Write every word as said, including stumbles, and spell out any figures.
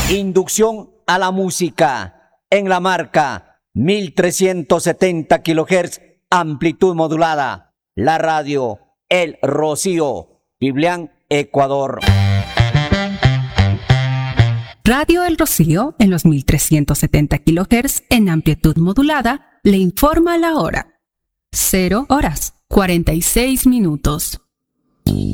Inducción a la música en la marca mil trescientos setenta kilohertz, amplitud modulada. La radio El Rocío, Biblián, Ecuador. Radio El Rocío en los mil trescientos setenta kilohertz en amplitud modulada le informa la hora. Cero horas, cuarenta y seis minutos.